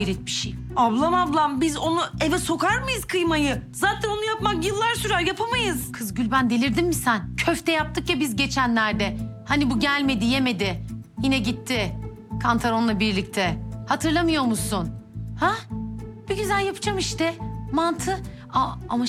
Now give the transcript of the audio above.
bir şey. Ablam biz onu eve sokar mıyız kıymayı? Zaten onu yapmak yıllar sürer, yapamayız. Kız Gülben delirdin mi sen? Köfte yaptık ya biz geçenlerde. Hani bu gelmedi yemedi. Yine gitti. Kantaron'la birlikte. Hatırlamıyor musun? Ha? Bir güzel yapacağım işte. Mantı. Ama